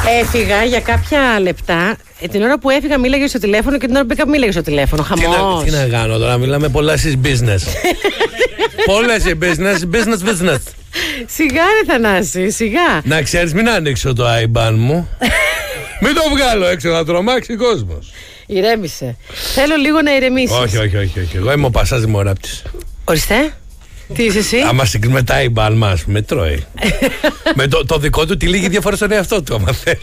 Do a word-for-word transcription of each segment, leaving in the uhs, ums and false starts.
Έφυγα για κάποια λεπτά. Ε, την ώρα που έφυγα μίλαγε στο τηλέφωνο και την ώρα που μπήκα μίλαγε στο τηλέφωνο. Χαμός. Τι να, τι να κάνω τώρα, μιλάμε πολλά στις business. Πολλές οι business, business, business. Σιγά ρε Θανάση, σιγά. Να ξέρεις, μην ανοίξω το άι μπαν μου. Μην το βγάλω έξω, να τρομάξει κόσμος. Ηρέμησε. Θέλω λίγο να ηρεμήσεις. Όχι, όχι, όχι, όχι. Εγώ είμαι ο Πασάς Δημοράπτης. Ορίστε. Τι είσαι εσύ? Άμα συγκρίνουμε τα άι μπαν μας, με τρώει. Με το, το δικό του τη λίγη διαφορά στον εαυτό του, άμα θέλει.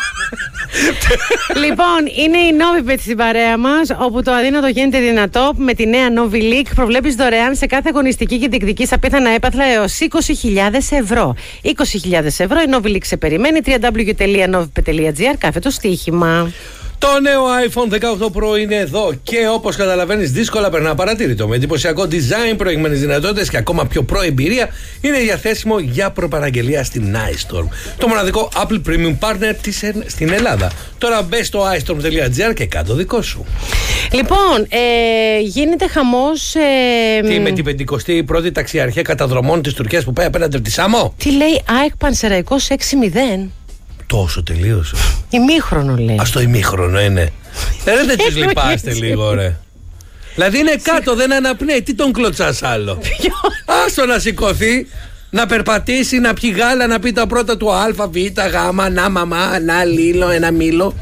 Λοιπόν, είναι η Novibet στην παρέα μας, όπου το αδύνατο γίνεται δυνατό. Με τη νέα Novi League προβλέπεις δωρεάν σε κάθε αγωνιστική και διεκδικείς απίθανα έπαθλα έως είκοσι χιλιάδες ευρώ. είκοσι χιλιάδες ευρώ η Novi League σε περιμένει. double-u double-u double-u τελεία novibet τελεία gr, κάθετο στοίχημα. Το νέο iPhone δεκαοκτώ Pro είναι εδώ και όπως καταλαβαίνεις δύσκολα περνά παρατήρητο. Με εντυπωσιακό design, προηγμένες δυνατότητες και ακόμα πιο pro εμπειρία είναι διαθέσιμο για προπαραγγελία στην iStorm. Το μοναδικό Apple Premium Partner της στην Ελλάδα. Τώρα μπες στο i storm τελεία gr και κάτω δικό σου. Λοιπόν, ε, γίνεται χαμός. Ε, Τι με την πεντηκοστή πρώτη ταξιαρχία καταδρομών της Τουρκίας που πάει απέναντι από τη Σάμο. Τι λέει ΑΕΚ Πανσεραϊκός έξι μηδέν. Τόσο τελείωσε. Ημίχρονο λέει. Α, το ημίχρονο είναι. Ρε δεν τους λυπάστε λίγο ρε. Δηλαδή είναι κάτω, δεν αναπνέει. Τι τον κλωτσάς άλλο? Άστο να σηκωθεί, να περπατήσει, να πιει γάλα, να πει τα πρώτα του α, β, γ, να μαμά, να λίλο, ένα μήλο.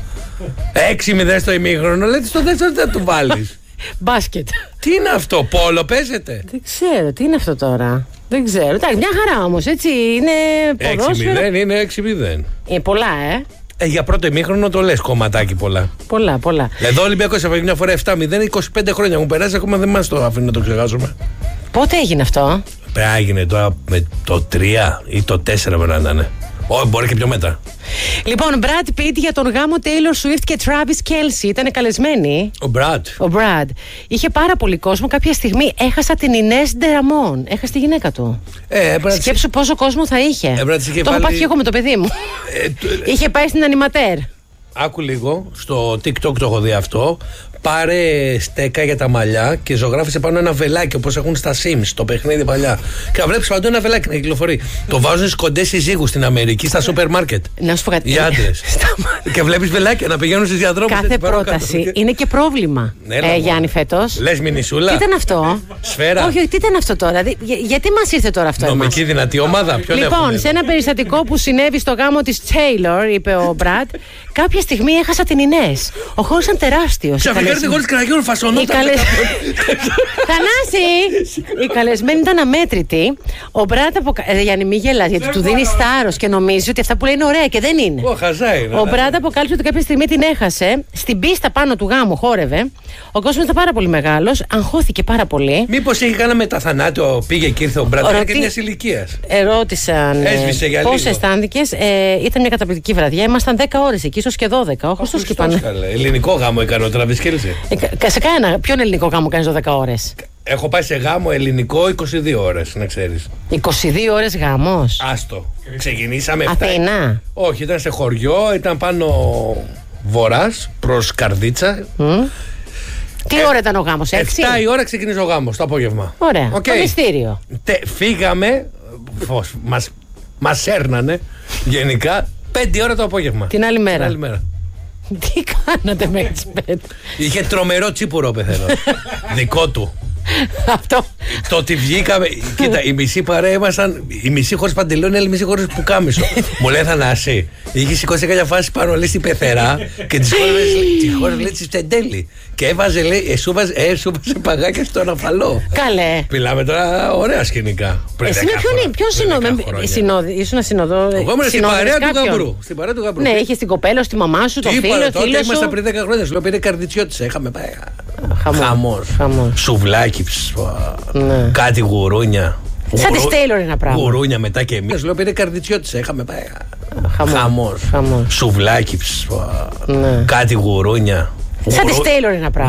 έξι μηδέν στο ημίχρονο, λέει στο δεύτερο δεν του βάλεις. Μπάσκετ. Τι είναι αυτό, πόλο παίζεται? Δεν ξέρω, τι είναι αυτό τώρα. Δεν ξέρω. Εντάξει, μια χαρά όμως, έτσι. Είναι ποδόσφαιρο. έξι μηδέν είναι έξι μηδέν. Είναι πολλά, ε. ε. Για πρώτο ημίχρονο το λες κομματάκι πολλά. Πολλά, πολλά. Εδώ ο Ολυμπιακός έφαγε μια φορά επτά μηδέν, είκοσι πέντε χρόνια μου περάσει, ακόμα δεν μας το αφήνει να το ξεχάσουμε. Πότε έγινε αυτό? Πρέπει να έγινε τώρα με το τρία ή το τέσσερα πρέπει να ήταν. Όχι, μπορεί και πιο μετά. Λοιπόν, Brad Pitt για τον γάμο Taylor Swift και Travis Kelce ήταν καλεσμένοι. Ο Brad. Ο Brad. Είχε πάρα πολύ κόσμο. Κάποια στιγμή έχασα την Inés de Ramon. Έχασε τη γυναίκα του. Ε, Σκέψου πόσο κόσμο θα είχε. Ε, το είχε βάλει... πάθει και εγώ με το παιδί μου. Ε, το... Είχε πάει στην Animateur. Άκου λίγο, στο TikTok το έχω δει αυτό. Πάρε στέκα για τα μαλλιά και ζωγράφησε πάνω ένα βελάκι όπως έχουν στα Sims, το παιχνίδι παλιά. Και να βλέπεις παντού ένα βελάκι να κυκλοφορεί. Το βάζουν στις κοντές συζύγους στην Αμερική, στα σούπερ μάρκετ. Να σου πω κάτι. Για άντρες. Και βλέπεις βελάκια να πηγαίνουν στις διαδρόμους. Κάθε πρόταση είναι και πρόβλημα. Ε, Γιάννη, φέτος. Λες μινισούλα. Τι ήταν αυτό? Σφαίρα. Όχι, τι ήταν αυτό τώρα? Για, γιατί μας ήρθε τώρα αυτό? Νομική εμάς? Δυνατή ομάδα. Ποιον λοιπόν, σε ένα περιστατικό που συνέβη στο γάμο της Taylor, είπε ο Μπραντ, κάποια στιγμή έχασα την Ινές. Ο χώρος ήταν τεράστιος. Ξαφνικά τη χώρες κραγιών φασονόταν. Καλεσ... Θανάση! Η καλεσμένη ήταν αμέτρητη. Ο Μπραντ αποκα... ε, Γιάννη, μη γελάς, γιατί του δίνει θάρρος και νομίζει ότι αυτά που λέει είναι ωραία και δεν είναι. Ο, χαζά είναι, ο Μπραντ αποκάλυψε ότι κάποια στιγμή την έχασε. Στην πίστα πάνω του γάμου χόρευε. Ο κόσμος ήταν πάρα πολύ μεγάλος. Αγχώθηκε πάρα πολύ. Μήπως είχε κάνει μεταθανάτιο, πήγε και ήρθε ο Μπραντ. Ήταν και μιας ηλικίας. Ερώτησαν πώς αισθάνθηκες. Ε, ήταν μια καταπληκτική βραδιά. Ήμασταν δέκα ώρες εκεί, ίσως και δώδεκα. Όχι, στο σκυπάνε. Ελληνικό γάμο έκανε ο Travis Kelce. Ε, σε κανένα, ποιον ελληνικό γάμο κάνεις δώδεκα ώρες? Έχω πάει σε γάμο ελληνικό είκοσι δύο ώρες, να ξέρεις. είκοσι δύο ώρες γάμος. Άστο. Ξεκινήσαμε. Αθήνα. Όχι, ήταν σε χωριό, ήταν πάνω βορράς προς Καρδίτσα. Mm. Τι ε, ώρα ήταν ο γάμος, έξι? εφτά η ώρα ξεκίνησε ο γάμος, το απόγευμα. Ωραία. Okay. Το μυστήριο. Τε, φύγαμε, φως, μας, μας έρνανε γενικά πέντε ώρα το απόγευμα. Την άλλη μέρα. Την άλλη μέρα. Τι κάνατε μέχρι τις πέντε? Είχε τρομερό τσίπουρο ο πεθερός. Δικό του. Αυτό. Το ότι βγήκαμε. Κοίτα, η μισή παρέα ήμασταν. Η μισή χωρίς παντελόνι, η μισή χωρίς πουκάμισο. Μου λέει Θανάση, είχε σηκώσει κάποια φάση πάνω λέει στην πεθερά και τη χώρες λέει τη φτεντέλη. Και έβαζε, λέει, εσούβαζε παγάκια στον αφαλό. Καλέ. Μιλάμε τώρα ωραία σκηνικά. Εσύ με ποιον συνόδη, ήσουν συνοδό. Εγώ ήμουν στην παρέα του γαμπρού. Στην παρέα του γαμπρού. Ναι, είχε την κοπέλα, τη μαμά σου, το φίλο, φίλο. Ήμασταν πριν δέκα χρόνια. Σου λέω πήρε καρδιτσιώτησα. Είχαμε πάει. Χαμός. Σουβλάκι, ναι. Κάτι γουρούνια. Σαν τη Taylor ένα πράγμα. Γουρούνια μετά και εμείς. Σου λέω πήρε καρδιτσιώτησα. Είχαμε πάει. Χαμός. Σουβλάκι, ναι. Κάτι γουρούνια. Σαν τη Taylor ένα πράγμα.